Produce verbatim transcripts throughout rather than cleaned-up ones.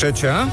Trzecia.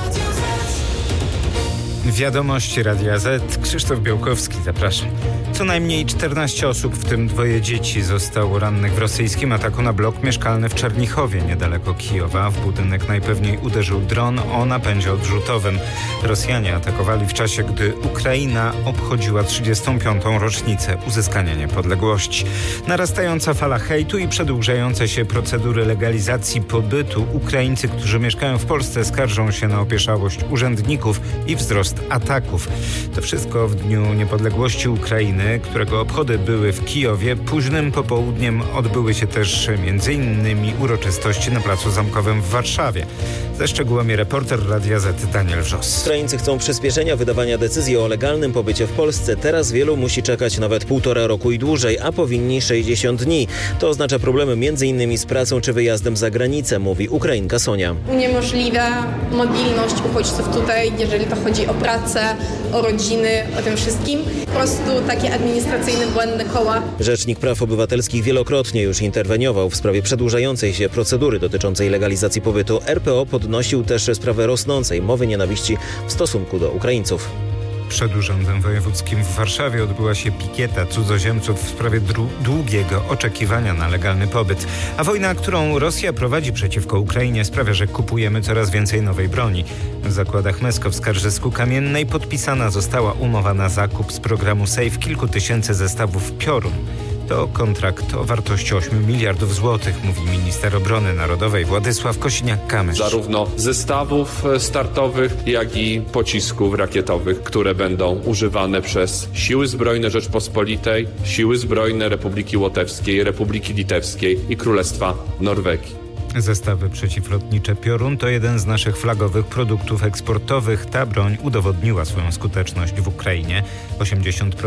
Wiadomości Radia Z. Krzysztof Białkowski, zapraszam. Co najmniej czternaście osób, w tym dwoje dzieci, zostało rannych w rosyjskim ataku na blok mieszkalny w Czernichowie, niedaleko Kijowa. W budynek najpewniej uderzył dron o napędzie odrzutowym. Rosjanie atakowali w czasie, gdy Ukraina obchodziła trzydziestą piątą rocznicę uzyskania niepodległości. Narastająca fala hejtu i przedłużające się procedury legalizacji pobytu. Ukraińcy, którzy mieszkają w Polsce, skarżą się na opieszałość urzędników i wzrost ataków. To wszystko w Dniu Niepodległości Ukrainy, którego obchody były w Kijowie. Późnym popołudniem odbyły się też między innymi uroczystości na Placu Zamkowym w Warszawie. Ze szczegółami reporter Radia Z Daniel Wrzos. Ukraińcy chcą przyspieszenia wydawania decyzji o legalnym pobycie w Polsce. Teraz wielu musi czekać nawet półtora roku i dłużej, a powinni sześćdziesiąt dni. To oznacza problemy między innymi z pracą czy wyjazdem za granicę, mówi Ukrainka Sonia. Uniemożliwia mobilność uchodźców tutaj, jeżeli to chodzi o pracę, o rodziny, o tym wszystkim. Po prostu takie administracyjne błędne koła. Rzecznik Praw Obywatelskich wielokrotnie już interweniował w sprawie przedłużającej się procedury dotyczącej legalizacji pobytu. R P O podnosił też sprawę rosnącej mowy nienawiści w stosunku do Ukraińców. Przed Urzędem Wojewódzkim w Warszawie odbyła się pikieta cudzoziemców w sprawie dru- długiego oczekiwania na legalny pobyt. A wojna, którą Rosja prowadzi przeciwko Ukrainie, sprawia, że kupujemy coraz więcej nowej broni. W zakładach Mesko w Skarżysku-Kamiennej podpisana została umowa na zakup z programu SAFE kilku tysięcy zestawów Piorun. To kontrakt o wartości ośmiu miliardów złotych, mówi minister obrony narodowej Władysław Kosiniak-Kamysz. Zarówno zestawów startowych, jak i pocisków rakietowych, które będą używane przez Siły Zbrojne Rzeczpospolitej, Siły Zbrojne Republiki Łotewskiej, Republiki Litewskiej i Królestwa Norwegii. Zestawy przeciwlotnicze Piorun to jeden z naszych flagowych produktów eksportowych. Ta broń udowodniła swoją skuteczność w Ukrainie. osiemdziesiąt procent